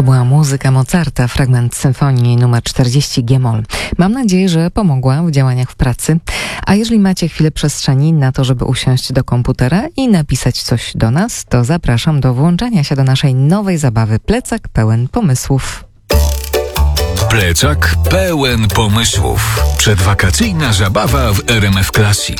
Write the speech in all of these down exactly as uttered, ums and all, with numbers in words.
To była muzyka Mozarta, fragment symfonii numer czterdzieści G-moll. Mam nadzieję, że pomogła w działaniach w pracy. A jeżeli macie chwilę przestrzeni na to, żeby usiąść do komputera i napisać coś do nas, to zapraszam do włączenia się do naszej nowej zabawy Plecak pełen pomysłów. Plecak pełen pomysłów. Przedwakacyjna zabawa w R M F Classic.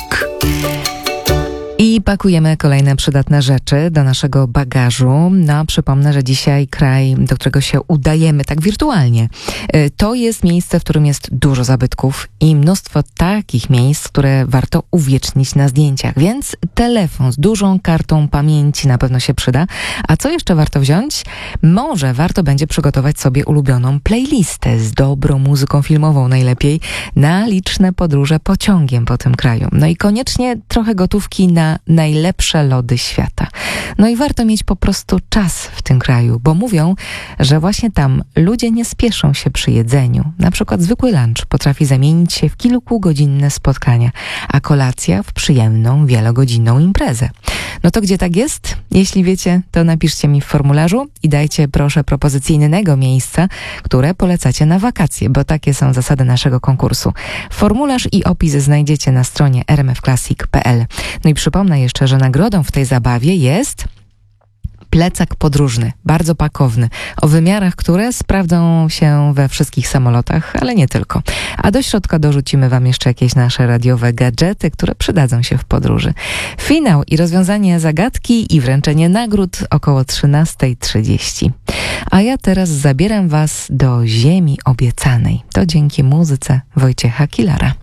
I pakujemy kolejne przydatne rzeczy do naszego bagażu. No, przypomnę, że dzisiaj kraj, do którego się udajemy tak wirtualnie, to jest miejsce, w którym jest dużo zabytków i mnóstwo takich miejsc, które warto uwiecznić na zdjęciach. Więc telefon z dużą kartą pamięci na pewno się przyda. A co jeszcze warto wziąć? Może warto będzie przygotować sobie ulubioną playlistę z dobrą muzyką filmową najlepiej na liczne podróże pociągiem po tym kraju. No i koniecznie trochę gotówki na najlepsze lody świata. No i warto mieć po prostu czas w tym kraju, bo mówią, że właśnie tam ludzie nie spieszą się przy jedzeniu. Na przykład zwykły lunch potrafi zamienić się w kilkugodzinne spotkania, a kolacja w przyjemną, wielogodzinną imprezę. No to gdzie tak jest? Jeśli wiecie, to napiszcie mi w formularzu i dajcie proszę propozycję innego miejsca, które polecacie na wakacje, bo takie są zasady naszego konkursu. Formularz i opis znajdziecie na stronie r m f classic kropka p l. No i przypomnę jeszcze, że nagrodą w tej zabawie jest plecak podróżny, bardzo pakowny, o wymiarach, które sprawdzą się we wszystkich samolotach, ale nie tylko. A do środka dorzucimy wam jeszcze jakieś nasze radiowe gadżety, które przydadzą się w podróży. Finał i rozwiązanie zagadki i wręczenie nagród około trzynasta trzydzieści. A ja teraz zabieram was do ziemi obiecanej. To dzięki muzyce Wojciecha Kilara.